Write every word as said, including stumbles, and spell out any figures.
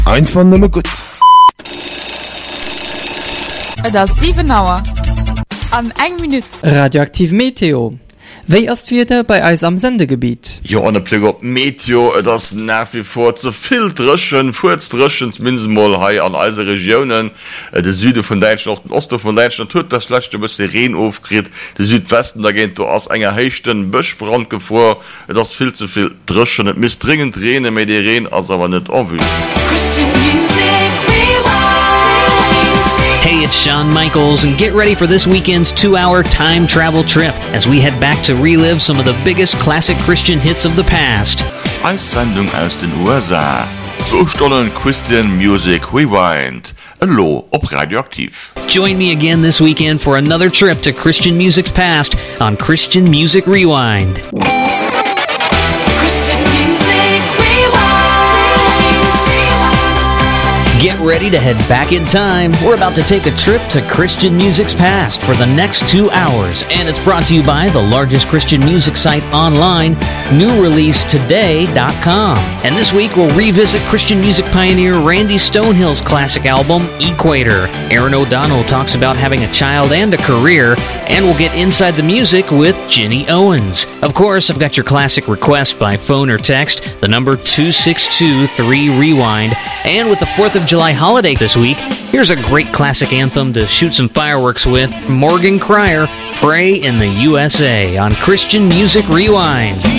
Einfach nur gut. Das sieben Uhr. An eng Minute. Radioaktiv Meteo. Wéi ass wieder bei eis am Sendegebiet? Jo an Pli op Meteo das nach wie vor zu viel dreschen furzreschens Minsenmoll hai an eise Regionen de Süde von Deutschland den Oste von Deutschland tut das schlechte bis Reen aufkrit de Südwesten da geht du aus enger hechten Böschbrand gevor das viel zu viel dreschen et miss dringend Rene me die Reen as aber net obwi. Hey, it's Shawn Michaels, and get ready for this weekend's two-hour time travel trip as we head back to relive some of the biggest classic Christian hits of the past. Als Sendung aus den U S A. Zwei Stunden Christian Music Rewind. Hallo, op Radioaktiv. Join me again this weekend for another trip to Christian music's past on Christian Music Rewind. Christian Music Rewind. Get ready to head back in time. We're about to take a trip to Christian music's past for the next two hours, and it's brought to you by the largest Christian music site online, new release today dot com. And this week we'll revisit Christian music pioneer Randy Stonehill's classic album, Equator. Aaron O'Donnell talks about having a child and a career, and we'll get inside the music with Jenny Owens. Of course, I've got your classic request by phone or text, the number two six two three rewind, and with the fourth of July holiday this week, here's a great classic anthem to shoot some fireworks with, Morgan Cryer, Pray in the U S A on Christian Music Rewind.